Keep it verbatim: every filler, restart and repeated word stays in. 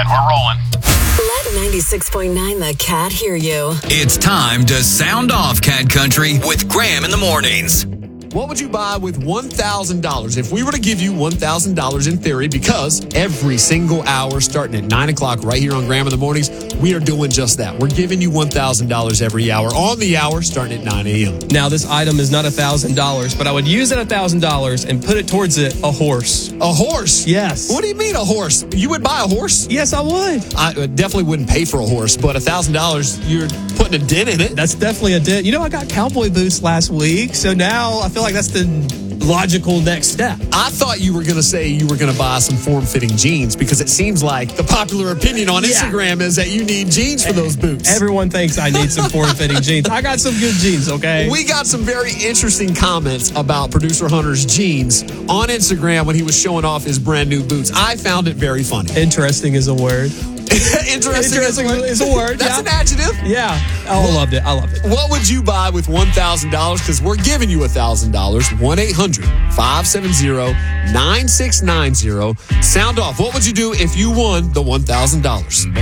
set. We're rolling. Let ninety-six point nine The Cat hear you. It's time to sound off, Cat Country, with Graham in the mornings. What would you buy with one thousand dollars? If we were to give you one thousand dollars in theory, because every single hour starting at nine o'clock right here on Graham in the Mornings, we are doing just that. We're giving you one thousand dollars every hour on the hour starting at nine a.m. Now, this item is not one thousand dollars, but I would use that one thousand dollars and put it towards it, a horse. A horse? Yes. What do you mean a horse? You would buy a horse? Yes, I would. I definitely wouldn't pay for a horse, but one thousand dollars, you're putting a dent in it. That's definitely a dent. You know, I got cowboy boots last week, so now I feel like that's the logical next step. I thought you were going to say you were going to buy some form-fitting jeans, because it seems like the popular opinion on Instagram yeah. is that you need jeans for those boots. Everyone thinks I need some form-fitting jeans. I got some good jeans, okay? We got some very interesting comments about producer Hunter's jeans on Instagram when he was showing off his brand new boots. I found it very funny. Interesting is a word. Interesting, Interesting is a word. That's yeah. an adjective. Yeah. Oh, I loved it. I loved it. What would you buy with one thousand dollars? Because we're giving you one thousand dollars. one eight hundred five seven zero nine six nine zero. Sound off. What would you do if you won the one thousand dollars?